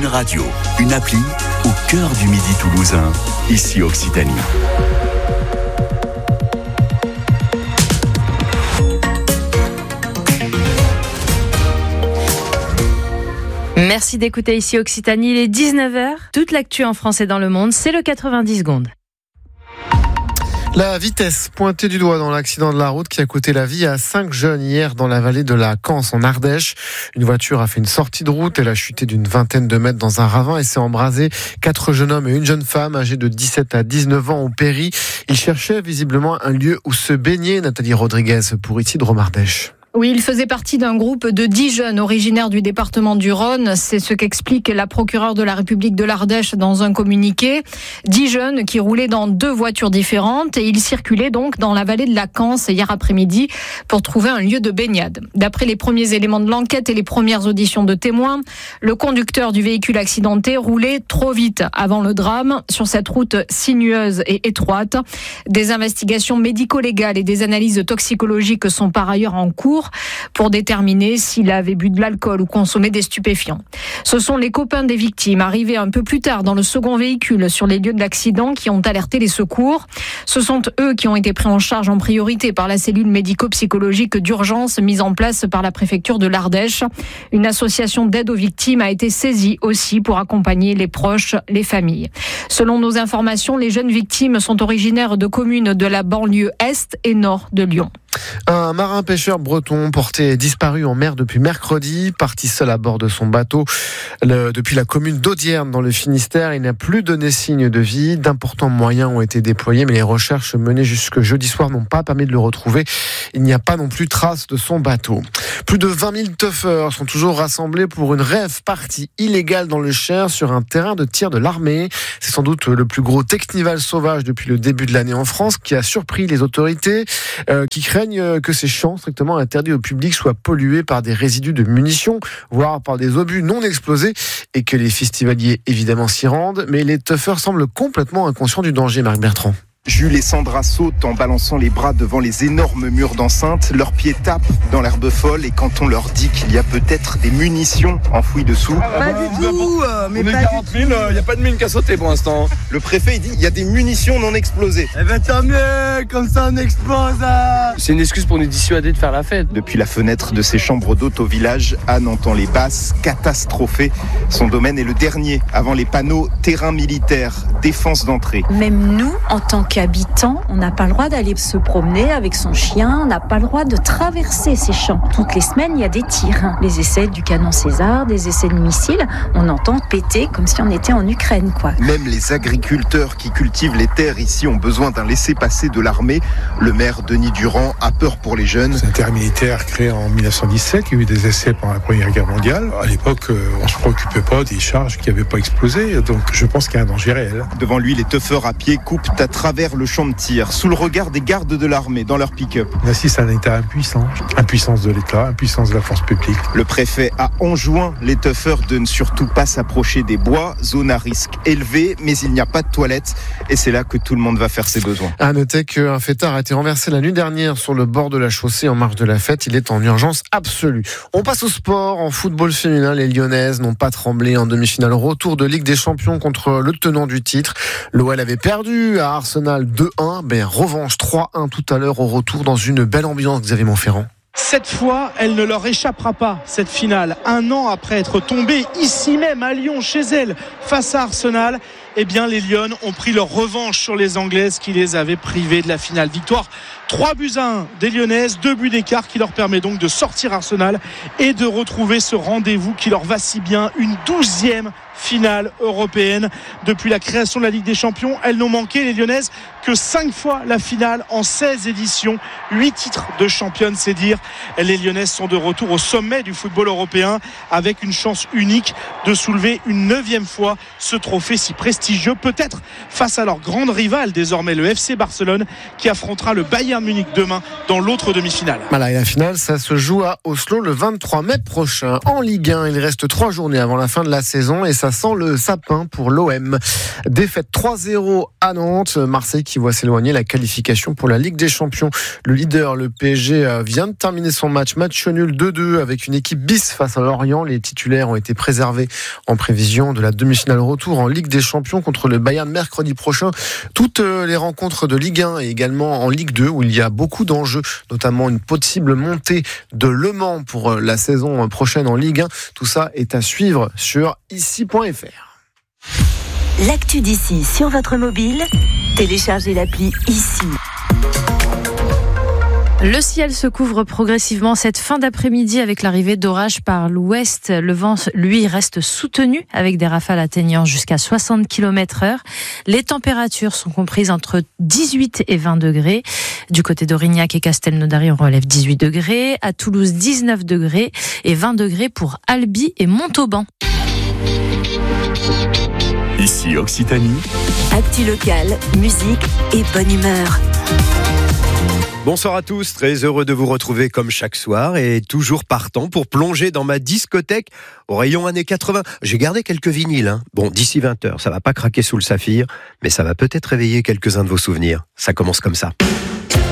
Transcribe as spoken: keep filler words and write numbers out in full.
Radio, une appli au cœur du Midi toulousain, ici Occitanie. Merci d'écouter ici Occitanie, il est dix-neuf heures. Toute l'actu en France et dans le monde, c'est le quatre-vingt-dix secondes. La vitesse pointée du doigt dans l'accident de la route qui a coûté la vie à cinq jeunes hier dans la vallée de la Canse en Ardèche. Une voiture a fait une sortie de route, elle a chuté d'une vingtaine de mètres dans un ravin et s'est embrasée. Quatre jeunes hommes et une jeune femme âgés de dix-sept à dix-neuf ans ont péri. Ils cherchaient visiblement un lieu où se baigner. Nathalie Rodriguez pour ici de Romardèche. Oui, il faisait partie d'un groupe de dix jeunes originaires du département du Rhône. C'est ce qu'explique la procureure de la République de l'Ardèche dans un communiqué. Dix jeunes qui roulaient dans deux voitures différentes et ils circulaient donc dans la vallée de la Canse hier après-midi pour trouver un lieu de baignade. D'après les premiers éléments de l'enquête et les premières auditions de témoins, le conducteur du véhicule accidenté roulait trop vite avant le drame sur cette route sinueuse et étroite. Des investigations médico-légales et des analyses toxicologiques sont par ailleurs en cours pour déterminer s'il avait bu de l'alcool ou consommé des stupéfiants. Ce sont les copains des victimes arrivés un peu plus tard dans le second véhicule sur les lieux de l'accident qui ont alerté les secours. Ce sont eux qui ont été pris en charge en priorité par la cellule médico-psychologique d'urgence mise en place par la préfecture de l'Ardèche. Une association d'aide aux victimes a été saisie aussi pour accompagner les proches, les familles. Selon nos informations, les jeunes victimes sont originaires de communes de la banlieue est et nord de Lyon. Un marin-pêcheur breton porté disparu en mer depuis mercredi, parti seul à bord de son bateau le, depuis la commune d'Audierne dans le Finistère. Il n'a plus donné signe de vie. D'importants moyens ont été déployés, mais les recherches menées jusque jeudi soir n'ont pas permis de le retrouver. Il n'y a pas non plus trace de son bateau. Plus de vingt mille tuffeurs sont toujours rassemblés pour une rave party illégale dans le Cher sur un terrain de tir de l'armée. C'est sans doute le plus gros technival sauvage depuis le début de l'année en France qui a surpris les autorités euh, qui craignent que ces champs strictement interdits au public soient pollués par des résidus de munitions, voire par des obus non explosés, et que les festivaliers évidemment s'y rendent. Mais les tuffeurs semblent complètement inconscients du danger, Marc Bertrand. Jules et Sandra sautent en balançant les bras devant les énormes murs d'enceinte. Leurs pieds tapent dans l'herbe folle et quand on leur dit qu'il y a peut-être des munitions enfouies dessous... Pas du tout, euh, mais on est quarante mille, il n'y a pas de mine qu'à sauter pour l'instant. Le préfet il dit il y a des munitions non explosées. Eh ben tant mieux, comme ça on explose. Hein. C'est une excuse pour nous dissuader de faire la fête. Depuis la fenêtre de ses chambres d'hôte au village, Anne entend les basses catastrophées. Son domaine est le dernier avant les panneaux terrain militaire, défense d'entrée. Même nous, en tant qu'habitants, on n'a pas le droit d'aller se promener avec son chien, on n'a pas le droit de traverser ces champs. Toutes les semaines, il y a des tirs. Les essais du canon César, des essais de missiles, on entend péter comme si on était en Ukraine, quoi. Même les agriculteurs qui cultivent les terres ici ont besoin d'un laissez-passer de l'armée. Le maire Denis Durand a peur pour les jeunes. C'est un terrain militaire créé en dix-neuf cent dix-sept, il y a eu des essais pendant la Première Guerre mondiale. À l'époque, on ne se préoccupait pas des charges qui n'avaient pas explosé, donc je pense qu'il y a un danger réel. Devant lui, les tuffeurs à pied coupent à travers le champ de tir, sous le regard des gardes de l'armée dans leur pick-up. On assiste à un État impuissant. Impuissance de l'État, impuissance de la force publique. Le préfet a enjoint les tuffeurs de ne surtout pas s'approcher des bois, zone à risque élevé, mais il n'y a pas de toilettes et c'est là que tout le monde va faire ses besoins. À noter qu'un fêtard a été renversé la nuit dernière sur le bord de la chaussée en marge de la fête. Il est en urgence absolue. On passe au sport. En football féminin, les Lyonnaises n'ont pas tremblé en demi-finale. Retour de Ligue des Champions contre le tenant du titre. L'O L avait perdu à Arsenal deux un, ben revanche trois un tout à l'heure au retour dans une belle ambiance, Xavier Montferrand. Cette fois, elle ne leur échappera pas, cette finale. Un an après être tombée ici même à Lyon, chez elle, face à Arsenal, eh bien les Lyonnes ont pris leur revanche sur les Anglaises qui les avaient privées de la finale. Victoire trois buts à un des Lyonnaises, deux buts d'écart qui leur permet donc de sortir Arsenal et de retrouver ce rendez-vous qui leur va si bien, une douzième finale européenne. Depuis la création de la Ligue des Champions, elles n'ont manqué, les Lyonnaises, que cinq fois la finale en seize éditions, huit titres de championne, c'est dire. Les Lyonnaises sont de retour au sommet du football européen avec une chance unique de soulever une neuvième fois ce trophée si prestigieux prestigieux, peut-être face à leur grande rivale désormais, le F C Barcelone, qui affrontera le Bayern Munich demain dans l'autre demi-finale. Voilà, et la finale, ça se joue à Oslo le vingt-trois mai prochain. En Ligue un, il reste trois journées avant la fin de la saison et ça sent le sapin pour l'O M. Défaite trois zéro à Nantes, Marseille qui voit s'éloigner la qualification pour la Ligue des Champions. Le leader, le P S G, vient de terminer son match, match nul deux deux avec une équipe bis face à Lorient. Les titulaires ont été préservés en prévision de la demi-finale retour en Ligue des Champions contre le Bayern mercredi prochain. Toutes les rencontres de Ligue un et également en Ligue deux où il y a beaucoup d'enjeux, notamment une possible montée de Le Mans pour la saison prochaine en Ligue un. Tout ça est à suivre sur ici point f r. L'actu d'ici sur votre mobile, téléchargez l'appli Ici. Le ciel se couvre progressivement cette fin d'après-midi avec l'arrivée d'orages par l'ouest. Le vent, lui, reste soutenu avec des rafales atteignant jusqu'à soixante kilomètres heure. Les températures sont comprises entre dix-huit et vingt degrés. Du côté d'Aurignac et Castelnaudary, on relève dix-huit degrés. À Toulouse, dix-neuf degrés et vingt degrés pour Albi et Montauban. Ici Occitanie. Actu locale, musique et bonne humeur. Bonsoir à tous, très heureux de vous retrouver comme chaque soir et toujours partant pour plonger dans ma discothèque au rayon années quatre-vingts. J'ai gardé quelques vinyles, hein. Bon, d'ici vingt heures, ça va pas craquer sous le saphir, mais ça va peut-être réveiller quelques-uns de vos souvenirs. Ça commence comme ça.